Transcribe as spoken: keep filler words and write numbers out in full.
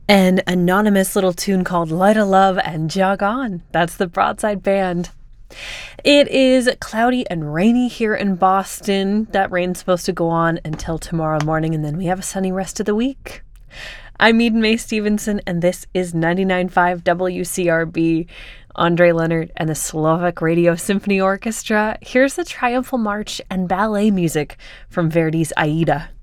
An anonymous little tune called Light of Love and Jog On. That's the Broadside Band. It is cloudy and rainy here in Boston. That rain's supposed to go on until tomorrow morning, and then we have a sunny rest of the week. I'm Eden Mae Stevenson, and this is ninety-nine point five W C R B. Andre Leonard and the Slovak Radio Symphony Orchestra. Here's the triumphal march and ballet music from Verdi's Aida.